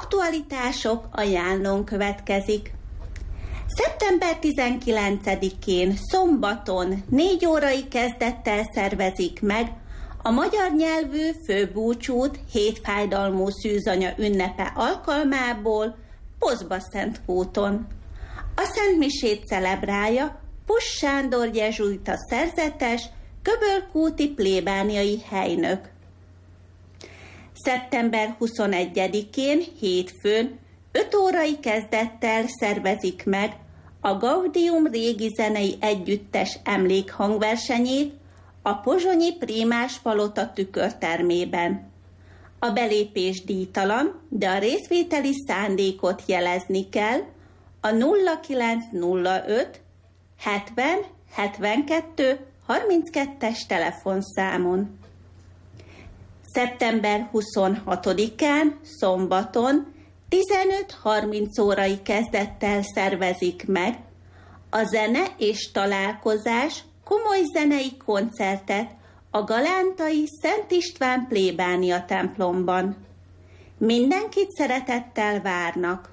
aktualitások ajánlón következik. Szeptember 19-én szombaton 4 órai kezdettel szervezik meg a magyar nyelvű főbúcsút hétfájdalmú szűzanya ünnepe alkalmából Poszbaszentkúton. A szentmisét celebrálja Puss Sándor jezsuita szerzetes, köbölkúti plébániai helynök. Szeptember 21-én hétfőn 5 órai kezdettel szervezik meg a Gaudium régi zenei együttes emlékhangversenyét a pozsonyi Prímás palota tükörtermében. A belépés díjtalan, de a részvételi szándékot jelezni kell a 0905 70 72 32-es telefonszámon. Szeptember 26-án szombaton 15-30 órai kezdettel szervezik meg a zene és találkozás komoly zenei koncertet a galántai Szent István plébánia templomban. Mindenkit szeretettel várnak.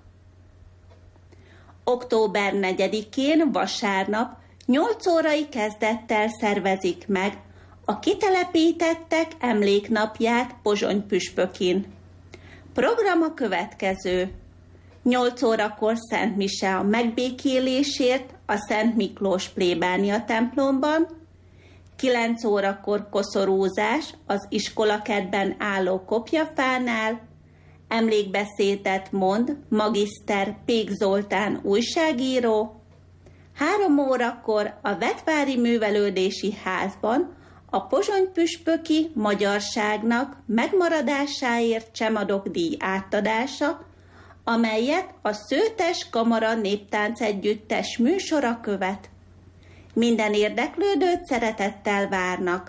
Október 4-én vasárnap 8 órai kezdettel szervezik meg a kitelepítettek emléknapját Pozsony püspökin. Program a következő. 8 órakor Szent Mise a megbékélésért a Szent Miklós plébánia templomban, 9 órakor koszorúzás az iskolakertben álló kopjafánál, emlékbeszédet mond magiszter Pék Zoltán újságíró, 3 órakor a Vetvári Művelődési Házban a pozsonypüspöki magyarságnak megmaradásáért csemadokdíj átadása, amelyet a Szőtes Kamara Néptánc Együttes műsora követ. Minden érdeklődőt szeretettel várnak.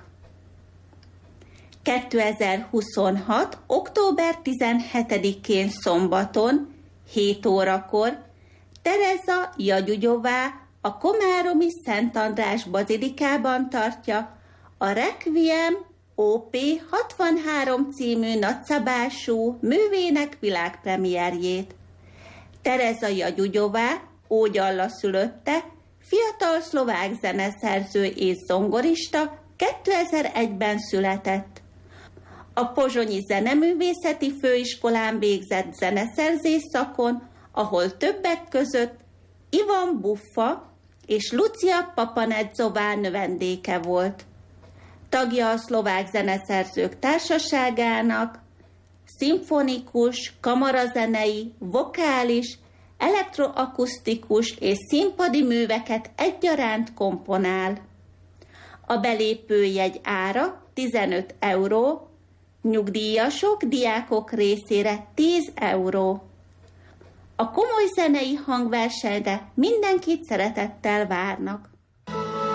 2026. október 17-én szombaton 7 órakor Tereza Jagyugyová a komáromi Szent András bazilikában tartja a Requiem OP 63 című nagyszabású művének világpremierjét. Tereza Jagyugyová, Ógyalla szülötte, fiatal szlovák zeneszerző és zongorista, 2001-ben született. A Pozsonyi Zeneművészeti Főiskolán végzett zeneszerzés szakon, ahol többek között Ivan Buffa és Lucia Papanedzová növendéke volt. Tagja a Szlovák Zeneszerzők Társaságának, szimfonikus, kamarazenei, vokális, elektroakusztikus és színpadi műveket egyaránt komponál. A belépőjegy ára 15 euró, nyugdíjasok, diákok részére 10 euró. A komoly zenei hangversenyre mindenkit szeretettel várnak.